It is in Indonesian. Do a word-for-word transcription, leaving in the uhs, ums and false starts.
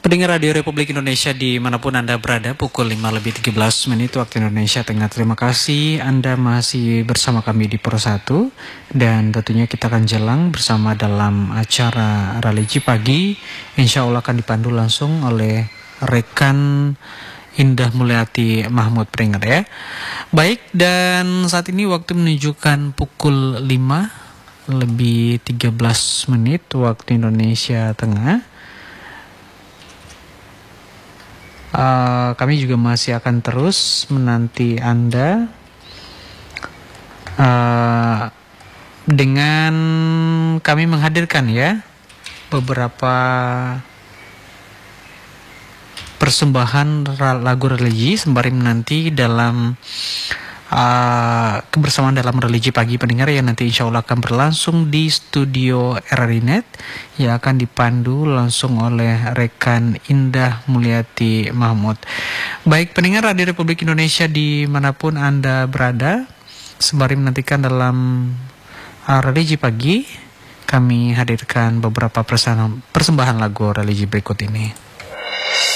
Pendengar Radio Republik Indonesia dimanapun Anda berada, pukul lima lebih tiga belas menit waktu Indonesia Tengah. Terima kasih Anda masih bersama kami di Pro satu. Dan tentunya kita akan jelang bersama dalam acara Religi Pagi. Insya Allah akan dipandu langsung oleh rekan Indah Mulyati Mahmud Pringat ya. Baik, dan saat ini waktu menunjukkan pukul lima lebih tiga belas menit waktu Indonesia Tengah. Uh, kami juga masih akan terus menanti Anda uh, dengan kami menghadirkan ya beberapa persembahan lagu religi sembari menanti dalam Uh, kebersamaan dalam Religi Pagi pendengar yang nanti insya Allah akan berlangsung di studio R R I Net yang akan dipandu langsung oleh rekan Indah Mulyati Mahmud. Baik pendengar Radio Republik Indonesia dimanapun Anda berada, sembari menantikan dalam uh, Religi Pagi, kami hadirkan beberapa persembahan lagu religi berikut ini.